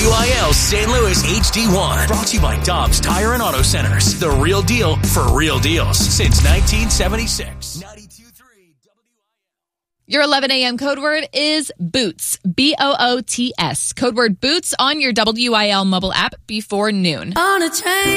WIL St. Louis HD1. Brought to you by Dobbs Tire and Auto Centers. The real deal for real deals since 1976. 92.3 Your 11 a.m. code word is BOOTS. BOOTS. Code word BOOTS on your WIL mobile app before noon. On a train.